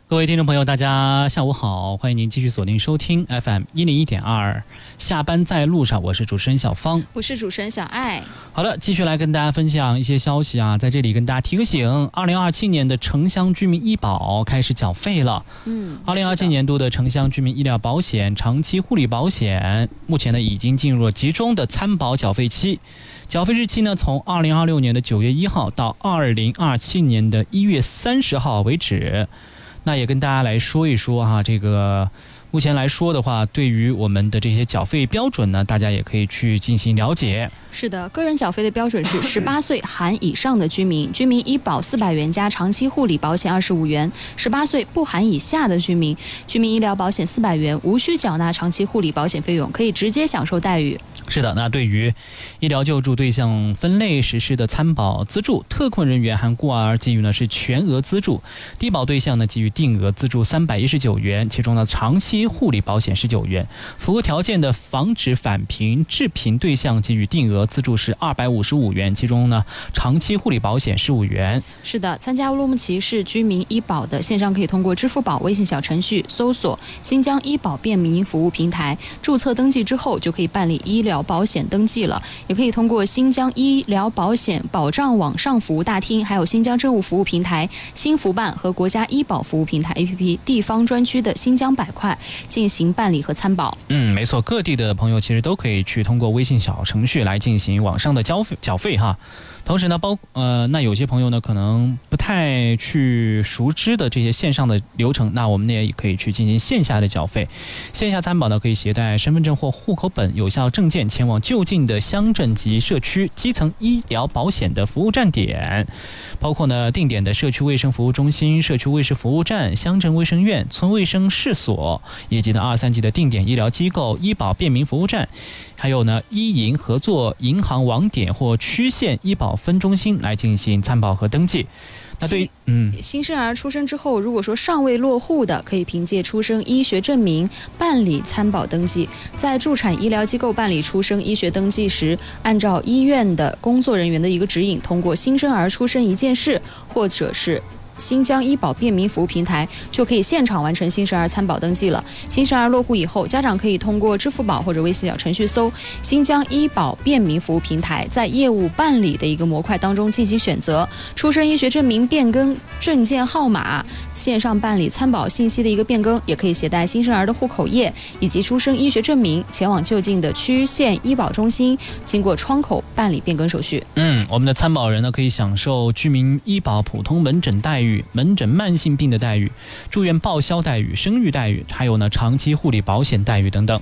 各位听众朋友，大家下午好，欢迎您继续锁定收听 FM101.2，下班在路上，我是主持人小芳， 我是主持人小爱。 好的，继续来跟大家分享一些消息啊，在这里跟大家提个醒，2027年的城乡居民医保开始缴费了。2027年度的城乡居民医疗保险、长期护理保险，目前呢已经进入了集中的参保缴费期。缴费日期呢，从2026年的9月1号到2027年的1月30号为止。那也跟大家来说一说哈，这个目前来说的话，对于我们的这些缴费标准呢，大家也可以去进行了解。 是的，个人缴费的标准是18岁含以上的居民，居民医保400元加长期护理保险25元；18岁不含以下的居民，居民医疗保险400元，无需缴纳长期护理保险费用，可以直接享受待遇。 是的，那对于医疗救助对象分类实施的参保资助，特困人员含孤儿给予呢是全额资助，低保对象呢给予定额资助319元，其中呢长期护理保险19元，符合条件的防止返贫致贫对象给予定额资助是255元，其中呢长期护理保险15元。 是的，参加乌鲁木齐市居民医保的线上可以通过支付宝微信小程序搜索新疆医保便民服务平台，注册登记之后就可以办理医疗保险登记了，也可以通过新疆医疗保险保障网上服务大厅，还有新疆政务服务平台、新福办和国家医保服务平台 APP 地方专区的新疆板块进行办理和参保。 没错，各地的朋友其实都可以去通过微信小程序来进行网上的缴费哈。同时呢，那有些朋友呢可能不太去熟知的这些线上的流程，那我们呢也可以去进行线下的缴费。线下参保呢，可以携带身份证或户口本、有效证件前往就近的乡镇及社区基层医疗保险的服务站点，包括呢定点的社区卫生服务中心、社区卫生服务站、乡镇卫生院、村卫生事所，以及呢2、3级的定点医疗机构、医保便民服务站，还有呢医银合作银行网点或区县医保分中心来进行参保和登记。那对新生儿出生之后，如果说尚未落户的，可以凭借出生医学证明办理参保登记。在助产医疗机构办理出生医学登记时，按照医院的工作人员的一个指引，通过新生儿出生一件事或者是新疆医保便民服务平台，就可以现场完成新生儿参保登记了。新生儿落户以后，家长可以通过支付宝或者微信小程序搜新疆医保便民服务平台，在业务办理的一个模块当中进行选择，出生医学证明变更证件号码，线上办理参保信息的一个变更，也可以携带新生儿的户口页以及出生医学证明前往就近的区县医保中心，经过窗口办理变更手续。 我们的参保人呢可以享受居民医保普通门诊待遇、门诊慢性病的待遇、住院报销待遇、生育待遇，还有呢长期护理保险待遇等等。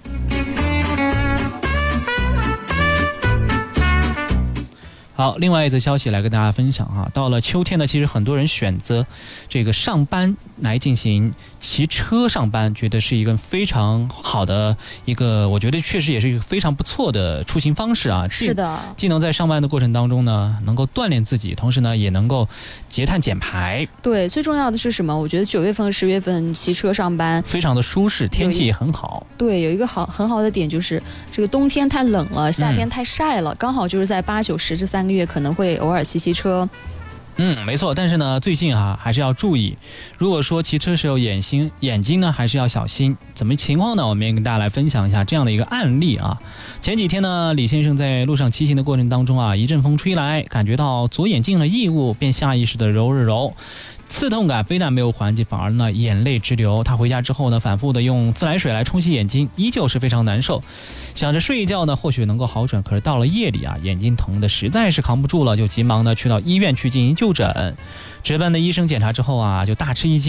好，另外一则消息来跟大家分享哈，到了秋天呢，其实很多人选择这个上班来进行骑车上班，觉得是一个非常好的一个，我觉得确实也是一个非常不错的出行方式啊。 是的， 既能在上班的过程当中呢，能够锻炼自己，同时呢，也能够节碳减排。 对，最重要的是什么？我觉得9月份和10月份骑车上班非常的舒适，天气也很好。 对，有一个很好的点就是这个冬天太冷了，夏天太晒了，刚好就是在8、9、10这3个月可能会偶尔骑车。 没错，但是呢，最近还是要注意，如果说骑车时候眼睛呢还是要小心。怎么情况呢？我们也跟大家来分享一下这样的一个案例啊。前几天呢，李先生在路上骑行的过程当中一阵风吹来，感觉到左眼镜的异物，便下意识的揉了揉。刺痛感非但没有缓解，反而呢眼泪直流。他回家之后呢，反复的用自来水来冲洗眼睛，依旧是非常难受。想着睡一觉呢，或许能够好转，可是到了夜里眼睛疼的实在是扛不住了，就急忙的去到医院去进行就诊。值班的医生检查之后就大吃一惊。